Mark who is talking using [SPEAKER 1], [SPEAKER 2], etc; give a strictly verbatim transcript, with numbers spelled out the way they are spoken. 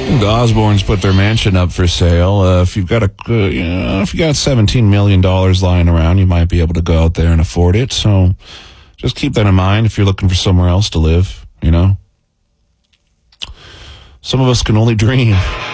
[SPEAKER 1] The Osbornes put their mansion up for sale. Uh, if you've got a, uh, you know, if you got seventeen million dollars lying around, you might be able to go out there and afford it. So just keep that in mind if you're looking for somewhere else to live, you know. Some of us can only dream.